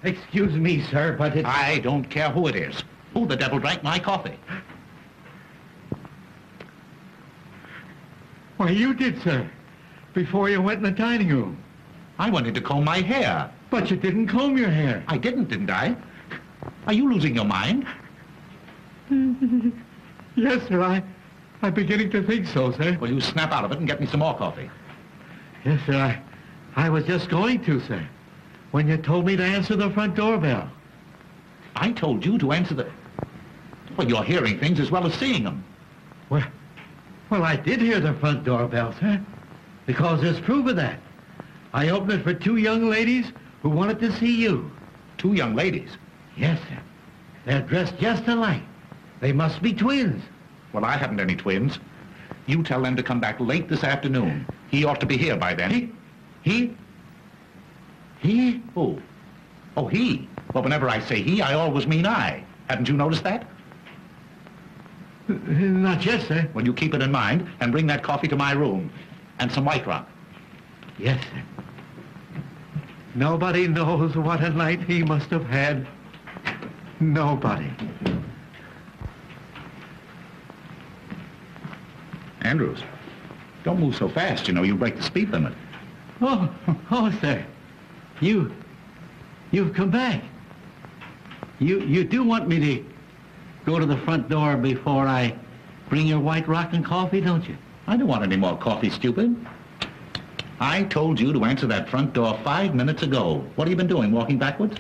Excuse me, sir, but it's... I don't care who it is. Who the devil drank my coffee? Why, you did, sir. Before you went in the dining room. I wanted to comb my hair. But you didn't comb your hair. I didn't I? Are you losing your mind? Yes, sir, I'm beginning to think so, sir. Well, you snap out of it and get me some more coffee. Yes, sir, I was just going to, sir, when you told me to answer the front doorbell. I told you to answer the... Well, you're hearing things as well as seeing them. Well, I did hear the front doorbell, sir, because there's proof of that. I opened it for two young ladies who wanted to see you. Two young ladies? Yes, sir. They're dressed just alike. They must be twins. Well, I haven't any twins. You tell them to come back late this afternoon. He ought to be here by then. He? Who? Oh, he. Well, whenever I say he, I always mean I. Haven't you noticed that? Not yet, sir. Well, you keep it in mind and bring that coffee to my room. And some White Rock. Yes, sir. Nobody knows what a night he must have had. Nobody. Andrews, don't move so fast. You know, you break the speed limit. Oh, sir. You've come back. You do want me to go to the front door before I bring your White Rock and coffee, don't you? I don't want any more coffee, stupid. I told you to answer that front door 5 minutes ago. What have you been doing, walking backwards?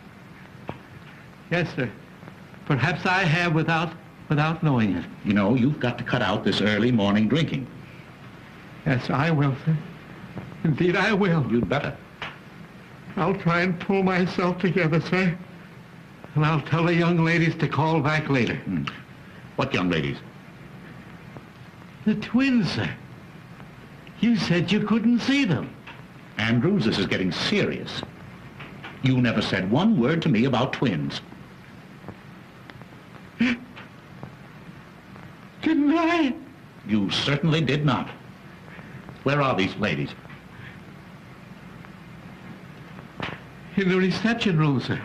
Yes, sir. Perhaps I have without knowing it. You know, you've got to cut out this early morning drinking. Yes, I will, sir. Indeed, I will. You'd better. I'll try and pull myself together, sir. And I'll tell the young ladies to call back later. What young ladies? The twins, sir. You said you couldn't see them. Andrews, this is getting serious. You never said one word to me about twins. Didn't I? You certainly did not. Where are these ladies? In the reception room, sir.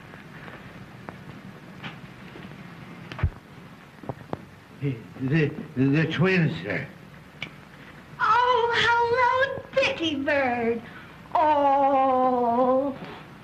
The twins, sir. Oh, hello, Dickie Bird. Oh,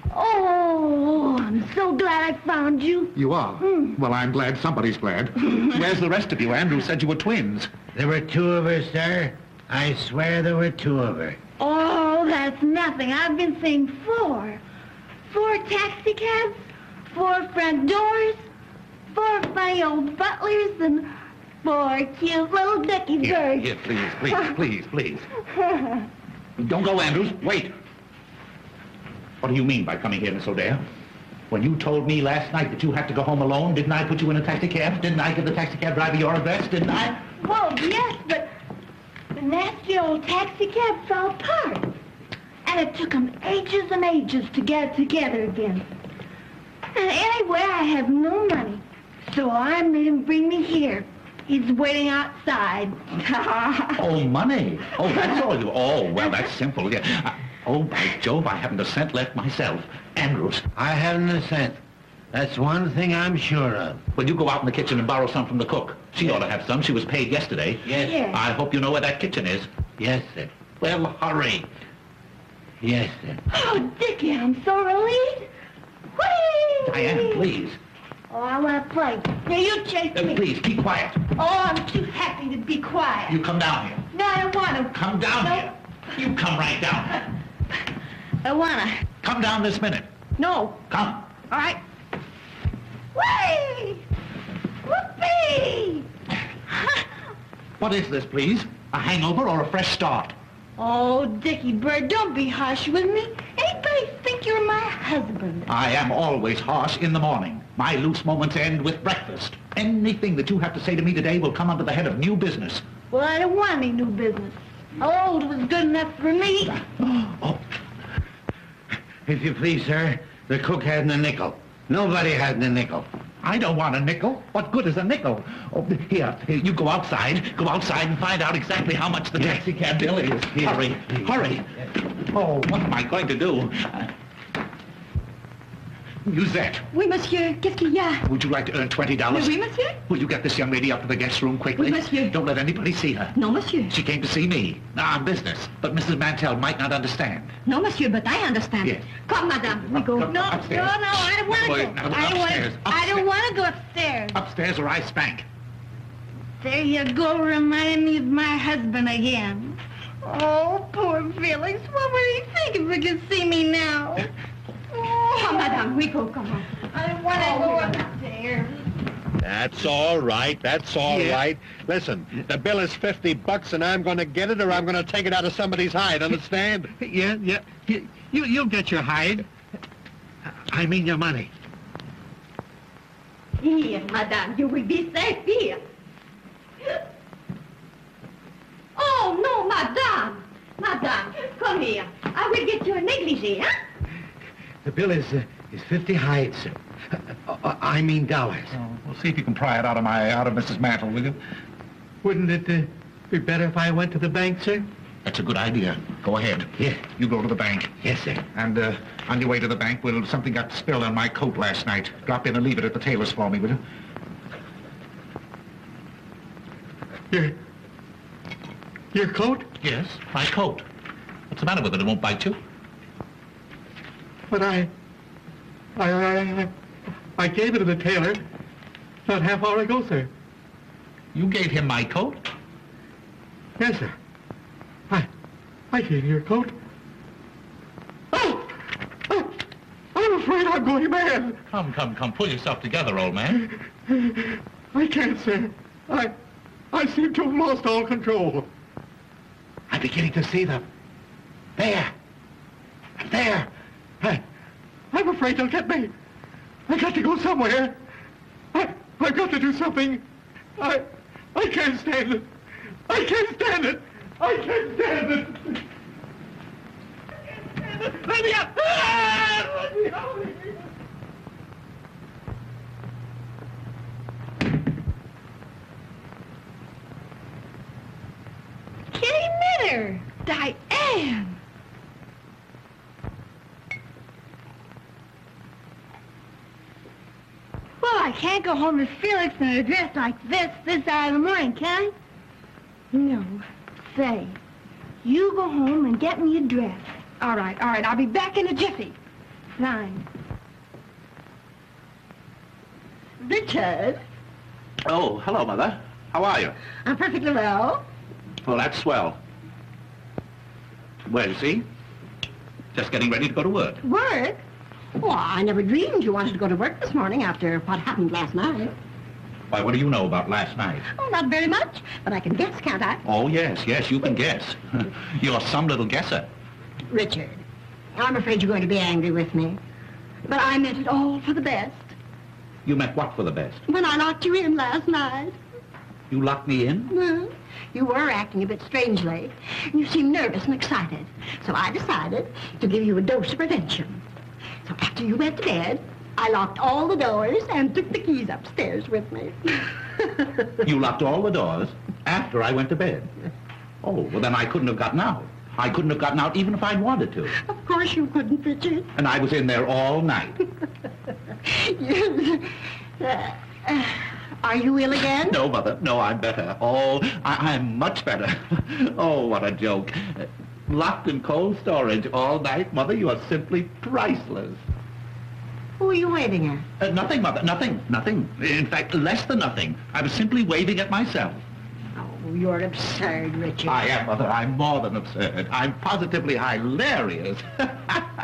I'm so glad I found you. You are? Well, I'm glad somebody's glad. Where's the rest of you? Andrew said you were twins. There were two of her, sir. I swear there were two of her. Oh, that's nothing. I've been seeing four. 4 taxi cabs, 4 front doors, 4 funny old butlers, and 4 cute little Dickie Birds. Here, please. Don't go, Andrews. Wait. What do you mean by coming here, Miss O'Dare? When you told me last night that you had to go home alone, didn't I put you in a taxi cab? Didn't I give the taxi cab driver your address? Didn't I? Well, yes, but the nasty old taxi cab fell apart. And it took them ages and ages to get it together again. And anyway, I have no money. So I made him bring me here. He's waiting outside. Oh, money. Oh, that's all you... Oh, well, that's simple. Yeah. Oh, by Jove, I haven't a cent left myself. Andrews. I haven't a cent. That's one thing I'm sure of. Well, you go out in the kitchen and borrow some from the cook. She ought to have some. She was paid yesterday. Yes. Yes. I hope you know where that kitchen is. Yes, sir. Well, hurry. Yes, sir. Oh, Dickie, I'm so relieved. Whee! Diane, please. Oh, I want to play. Now, you chase me. Please, keep quiet. Oh, I'm too happy to be quiet. You come down here. No, I don't want to. Come down No. here. You come right down here. I want to. Come down this minute. No. Come. All right. Whee! Whoopee! What is this, please? A hangover or a fresh start? Oh, Dickie Bird, don't be harsh with me. Anybody think you're my husband? I am always harsh in the morning. My loose moments end with breakfast. Anything that you have to say to me today will come under the head of new business. Well, I don't want any new business. Old was good enough for me. Oh, If you please, sir, the cook hadn't a nickel. Nobody hadn't a nickel. I don't want a nickel. What good is a nickel? Oh, here, you go outside. Go outside and find out exactly how much the taxi cab bill is. Hurry, hurry. Oh, what am I going to do? Musette, Oui, monsieur. Qu'est-ce qu'il y a? would you like to earn $20? Oui, monsieur. Will you get this young lady up to the guest room quickly? Oui, monsieur. Don't let anybody see her. Non, monsieur. She came to see me. On business. But Mrs. Mantell might not understand. No, monsieur, but I understand. Yes. Come, madame. We go. Come, No, upstairs. no, I don't want to Boy, go. now, I don't want upstairs, to. I don't upstairs. want to go upstairs. Upstairs or I spank. There you go, reminding me of my husband again. Oh, poor Felix. What would he think if he could see me now? Oh, come, madame. We go. Come on. I don't want to go upstairs. That's all right. That's all Yeah. right. Listen, the bill is $50 and I'm going to get it or I'm going to take it out of somebody's hide, understand? Yeah. You'll get your hide. I mean your money. Here, madame. You will be safe here. Oh, no, madame. Madame, come here. I will get you a negligee, huh? The bill is 50 hides. I mean dollars. We'll see if you can pry it out of Mrs. Mantle, will you? Wouldn't it be better if I went to the bank, sir? That's a good idea. Go ahead. Yeah. You go to the bank. Yes, sir. And on your way to the bank, something got spilled on my coat last night. Drop in and leave it at the tailor's for me, will you? Your coat? Yes, my coat. What's the matter with it? It won't bite you? But I gave it to the tailor not half hour ago, sir. You gave him my coat? Yes, sir. I gave you your coat. Oh! I'm afraid I'm going mad. Come. Pull yourself together, old man. I can't, sir. I seem to have lost all control. I'm beginning to see them. There. There. I'm afraid they'll get me. I got to go somewhere. I've got to do something. I can't stand it. I can't stand it. I can't stand it. Let me out. Let me out. Kitty Minner. Diane. Well, I can't go home to Felix in a dress like this hour of the morning, can I? No. Say, you go home and get me a dress. All right. I'll be back in a jiffy. Fine. Richard, Oh, hello, Mother. How are you? I'm perfectly well. Well, that's swell. Well, you see? Just getting ready to go to work. Work? Well, I never dreamed you wanted to go to work this morning after what happened last night. Why, what do you know about last night? Oh, not very much, but I can guess, can't I? Oh, yes, you can guess. You're some little guesser. Richard, I'm afraid you're going to be angry with me. But I meant it all for the best. You meant what for the best? When I locked you in last night. You locked me in? Well, you were acting a bit strangely. You seemed nervous and excited. So I decided to give you a dose of prevention. So after you went to bed, I locked all the doors and took the keys upstairs with me. You locked all the doors after I went to bed. Oh, well, then I couldn't have gotten out. I couldn't have gotten out even if I'd wanted to. Of course you couldn't, Richard. And I was in there all night. Are you ill again? No, Mother. No, I'm better. Oh, I'm much better. Oh, what a joke. Locked in cold storage all night. Mother, you are simply priceless. Who are you waving at? Nothing, Mother. Nothing. In fact, less than nothing. I was simply waving at myself. Oh, you're absurd, Richard. I am, Mother. I'm more than absurd. I'm positively hilarious.